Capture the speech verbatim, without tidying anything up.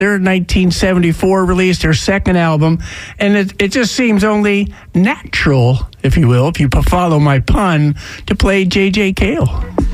their nineteen seventy-four release, their second album, and it, it just seems only natural, if you will, if you follow my pun, to play J J. Cale.